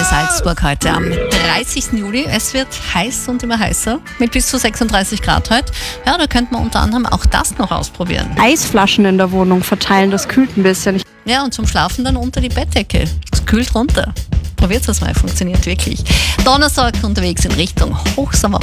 Salzburg heute am 30. Juli. Es wird heiß und immer heißer mit bis zu 36 Grad heute. Ja, da könnte man unter anderem auch das noch ausprobieren. Eisflaschen in der Wohnung verteilen, das kühlt ein bisschen. Ja, und zum Schlafen dann unter die Bettdecke. Es kühlt runter. Probiert das mal, funktioniert wirklich. Donnerstag unterwegs in Richtung Hochsommer.